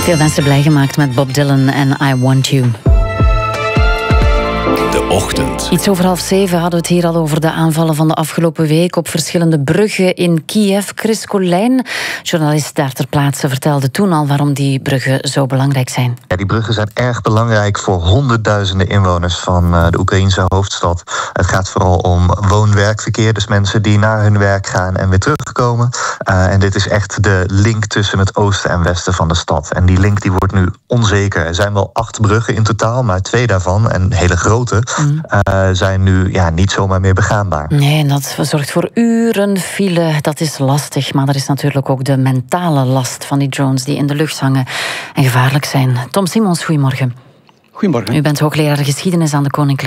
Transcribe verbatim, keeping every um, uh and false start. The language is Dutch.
Veel mensen blij gemaakt met Bob Dylan en I Want You. De ochtend. Iets over half zeven hadden we het hier al over de aanvallen van de afgelopen week op verschillende bruggen in Kiev. Chris Colijn, journalist daar ter plaatse, vertelde toen al waarom die bruggen zo belangrijk zijn. Ja, die bruggen zijn erg belangrijk voor honderdduizenden inwoners van uh, de Oekraïnse hoofdstad. Het gaat vooral om woon-werkverkeer, dus mensen die naar hun werk gaan en weer terugkomen. Uh, en dit is echt de link tussen het oosten en westen van de stad. En die link die wordt nu onzeker. Er zijn wel acht bruggen in totaal, maar twee daarvan, en hele grote, Mm. Uh, zijn nu ja, niet zomaar meer begaanbaar. Nee, en dat zorgt voor uren file. Dat is lastig, maar er is natuurlijk ook de mentale last van die drones die in de lucht hangen en gevaarlijk zijn. Tom Simons, goedemorgen. Goedemorgen. U bent hoogleraar geschiedenis aan de Koninklijke